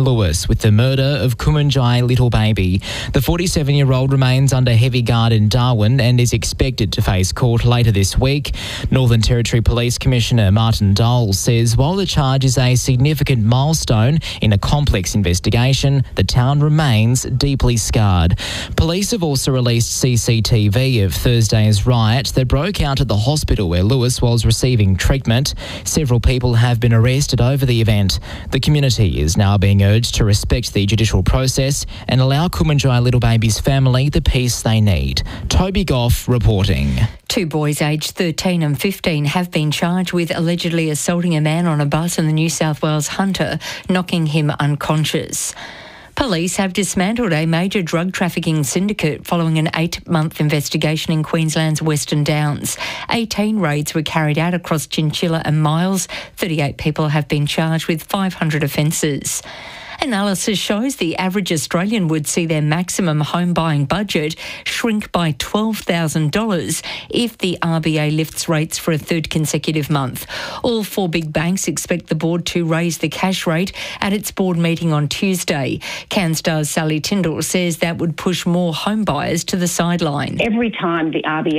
Lewis with the murder of Kumanjai little baby. The 47-year-old remains under heavy guard in Darwin and is expected to face court later this week. Northern Territory Police Commissioner Martin Dole says while the charge is a significant milestone in a complex investigation, the town remains deeply scarred. Police have also released CCTV of Thursday's riot that broke out at the hospital where Lewis was receiving treatment. Several people have been arrested over the event. The community is now being urged to respect the judicial process and allow Kumanjai little baby's family the peace they need. Toby Goff reporting. 2 boys aged 13 and 15 have been charged with allegedly assaulting a man on a bus in the New South Wales Hunter, knocking him unconscious. Police have dismantled a major drug trafficking syndicate following an 8-month investigation in Queensland's Western Downs. 18 raids were carried out across Chinchilla and Miles. 38 people have been charged with 500 offences. Analysis shows the average Australian would see their maximum home buying budget shrink by $12,000 if the RBA lifts rates for a 3rd consecutive month. All 4 big banks expect the board to raise the cash rate at its board meeting on Tuesday. CanStar's Sally Tyndall says that would push more home buyers to the sideline. Every time the RBA